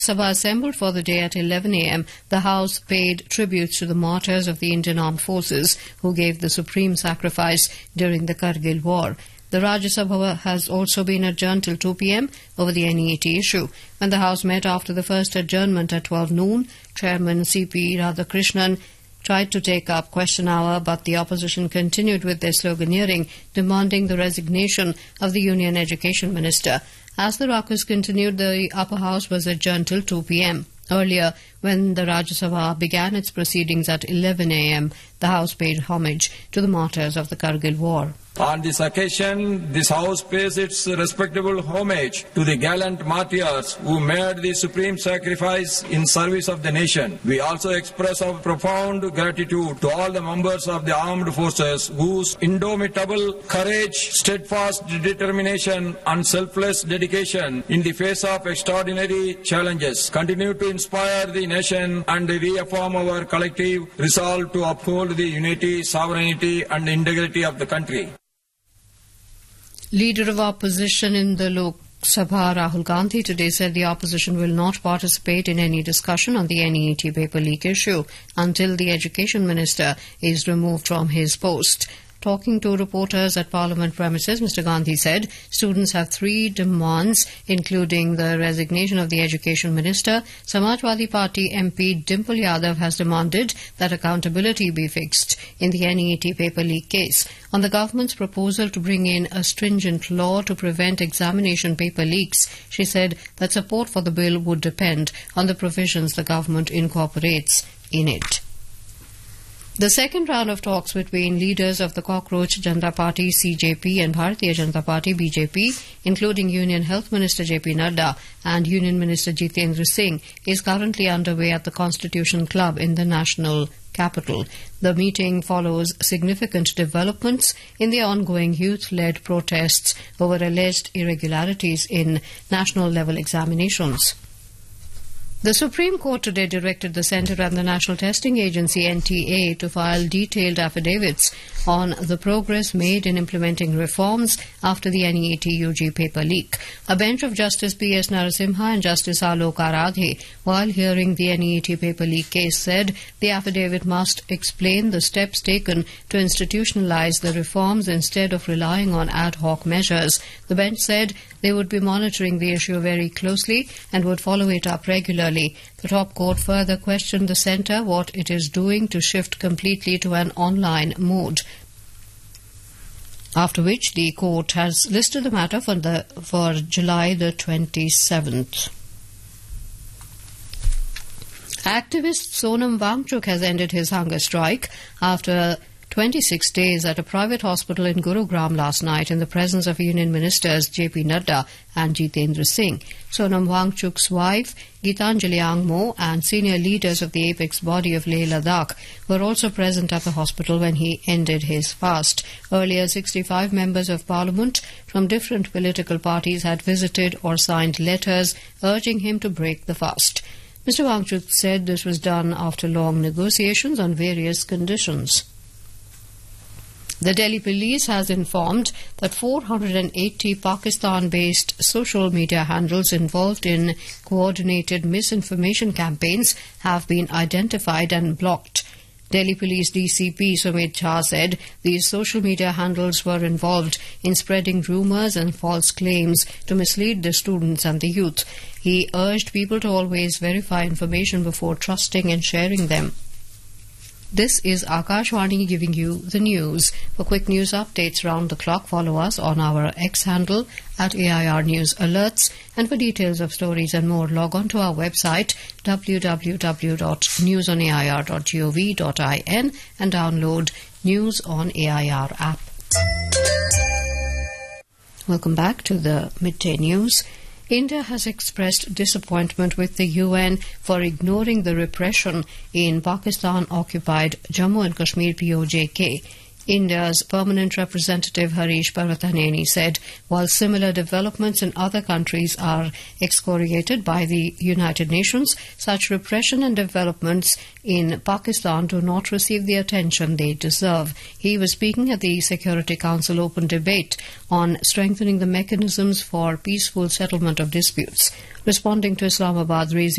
Sabha assembled for the day at 11 a.m. The House paid tributes to the martyrs of the Indian Armed Forces who gave the supreme sacrifice during the Kargil War. The Rajya Sabha has also been adjourned till 2 p.m. over the NEAT issue. When the House met after the first adjournment at 12 noon, Chairman C.P. Radhakrishnan tried to take up question hour, but the opposition continued with their sloganeering, demanding the resignation of the Union Education Minister. As the ruckus continued, the upper house was adjourned till 2 p.m. Earlier, when the Rajya Sabha began its proceedings at 11 a.m., the House paid homage to the martyrs of the Kargil War. On this occasion, this House pays its respectable homage to the gallant martyrs who made the supreme sacrifice in service of the nation. We also express our profound gratitude to all the members of the armed forces whose indomitable courage, steadfast determination and selfless dedication in the face of extraordinary challenges continue to inspire the nation and reaffirm our collective resolve to uphold the unity, sovereignty and integrity of the country. Leader of opposition in the Lok Sabha, Rahul Gandhi, today said the opposition will not participate in any discussion on the NEAT paper leak issue until the Education Minister is removed from his post. Talking to reporters at Parliament premises, Mr. Gandhi said students have three demands, including the resignation of the Education Minister. Samajwadi Party MP Dimple Yadav has demanded that accountability be fixed in the NEAT paper leak case. On the government's proposal to bring in a stringent law to prevent examination paper leaks, she said that support for the bill would depend on the provisions the government incorporates in it. The second round of talks between leaders of the Cockroach Janata Party CJP and Bharatiya Janata Party BJP, including Union Health Minister JP Nadda and Union Minister Jitendra Singh, is currently underway at the Constitution Club in the national capital. The meeting follows significant developments in the ongoing youth-led protests over alleged irregularities in national-level examinations. The Supreme Court today directed the Centre and the National Testing Agency NTA to file detailed affidavits on the progress made in implementing reforms after the NEAT UG paper leak. A bench of Justice P.S. Narasimha and Justice Alok Aradhe, while hearing the NEAT paper leak case, said the affidavit must explain the steps taken to institutionalize the reforms instead of relying on ad hoc measures. The bench said they would be monitoring the issue very closely and would follow it up regularly. The top court further questioned the centre what it is doing to shift completely to an online mode, after which the court has listed the matter for July the 27th. Activist Sonam Wangchuk has ended his hunger strike after 26 days at a private hospital in Gurugram last night in the presence of Union Ministers JP Nadda and Jitendra Singh. Sonam Wangchuk's wife, Gitanjali Angmo, and senior leaders of the apex body of Leh Ladakh were also present at the hospital when he ended his fast. Earlier, 65 members of parliament from different political parties had visited or signed letters urging him to break the fast. Mr. Wangchuk said this was done after long negotiations on various conditions. The Delhi police has informed that 480 Pakistan-based social media handles involved in coordinated misinformation campaigns have been identified and blocked. Delhi Police DCP Sumit Jha said these social media handles were involved in spreading rumours and false claims to mislead the students and the youth. He urged people to always verify information before trusting and sharing them. This is Akashwani giving you the news. For quick news updates round the clock, follow us on our X handle at AIR News Alerts. And for details of stories and more, log on to our website www.newsonair.gov.in and download News on AIR app. Welcome back to the midday news. India has expressed disappointment with the UN for ignoring the repression in Pakistan-occupied Jammu and Kashmir POJK. India's permanent representative Harish Parvathaneni said while similar developments in other countries are excoriated by the United Nations, such repression and developments in Pakistan do not receive the attention they deserve. He was speaking at the Security Council open debate on strengthening the mechanisms for peaceful settlement of disputes. Responding to Islamabad raising